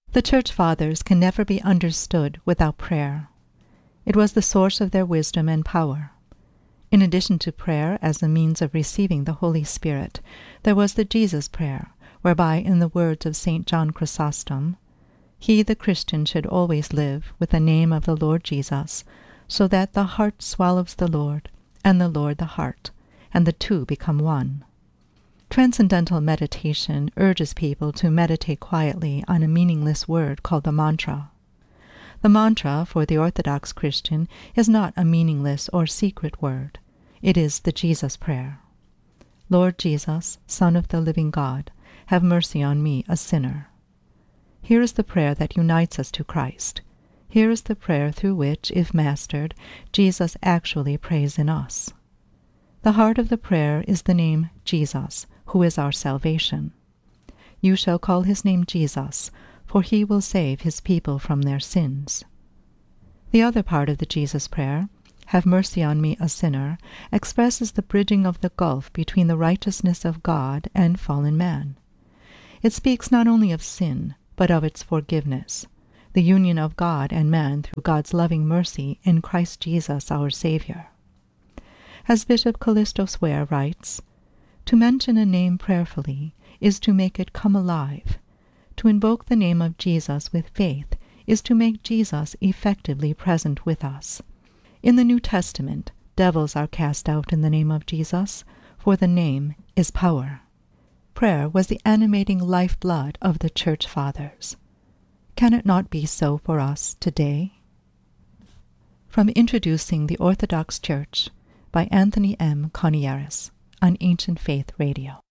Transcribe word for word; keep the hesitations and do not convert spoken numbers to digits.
The Church Fathers can never be understood without prayer. It was the source of their wisdom and power. In addition to prayer as a means of receiving the Holy Spirit, there was the Jesus Prayer, whereby, in the words of Saint John Chrysostom, he, the Christian, should always live with the name of the Lord Jesus, so that the heart swallows the Lord, and the Lord the heart, and the two become one. Transcendental meditation urges people to meditate quietly on a meaningless word called the mantra. The mantra, for the Orthodox Christian, is not a meaningless or secret word. It is the Jesus Prayer. Lord Jesus, Son of the living God, have mercy on me, a sinner. Here is the prayer that unites us to Christ. Here is the prayer through which, if mastered, Jesus actually prays in us. The heart of the prayer is the name Jesus, who is our salvation. You shall call his name Jesus, for he will save his people from their sins. The other part of the Jesus Prayer, have mercy on me, a sinner, expresses the bridging of the gulf between the righteousness of God and fallen man. It speaks not only of sin, but of its forgiveness, the union of God and man through God's loving mercy in Christ Jesus our Savior. As Bishop Callisto Swear writes, to mention a name prayerfully is to make it come alive. To invoke the name of Jesus with faith is to make Jesus effectively present with us. In the New Testament, devils are cast out in the name of Jesus, for the name is power. Prayer was the animating lifeblood of the Church Fathers. Can it not be so for us today? From Introducing the Orthodox Church by Anthony M. Coniaris on Ancient Faith Radio.